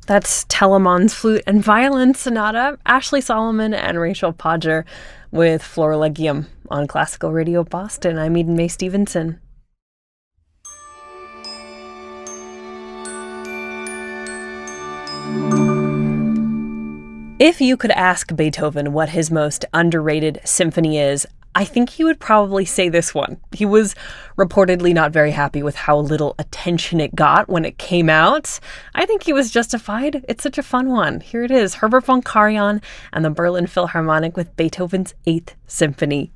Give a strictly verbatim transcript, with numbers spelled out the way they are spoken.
That's Telemann's Flute and Violin Sonata, Ashley Solomon and Rachel Podger with Florilegium on Classical Radio Boston. I'm Eden Mae Stevenson. If you could ask Beethoven what his most underrated symphony is, I think he would probably say this one. He was reportedly not very happy with how little attention it got when it came out. I think he was justified. It's such a fun one. Here it is, Herbert von Karajan and the Berlin Philharmonic with Beethoven's Eighth Symphony.